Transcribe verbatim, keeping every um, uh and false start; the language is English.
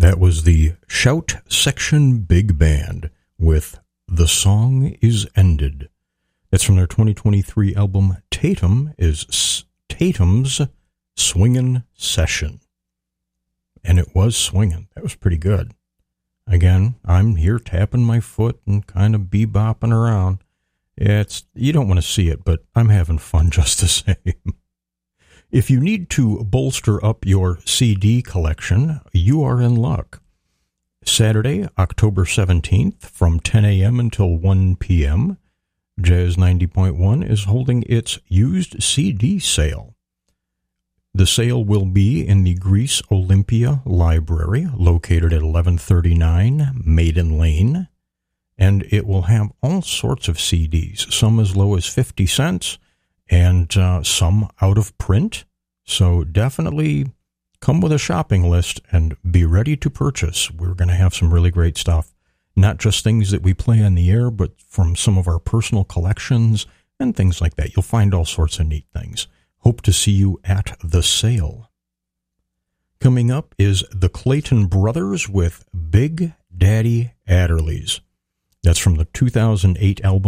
That was the Shout Section Big Band with The Song Is Ended. That's from their twenty twenty-three album Tatum is Tatum's Swingin' Session. And it was swinging. That was pretty good. Again, I'm here tapping my foot and kind of bebopping around. It's, you don't want to see it, but I'm having fun just the same. If you need to bolster up your C D collection, you are in luck. Saturday, October seventeenth, from ten a.m. until one p.m., Jazz ninety point one is holding its used C D sale. The sale will be in the Greece Olympia Library, located at eleven thirty-nine Maiden Lane, and it will have all sorts of C Ds, some as low as fifty cents, and uh, some out of print. So definitely come with a shopping list and be ready to purchase. We're going to have some really great stuff. Not just things that we play on the air, but from some of our personal collections and things like that. You'll find all sorts of neat things. Hope to see you at the sale. Coming up is the Clayton Brothers with Big Daddy Adderleys. That's from the two thousand eight album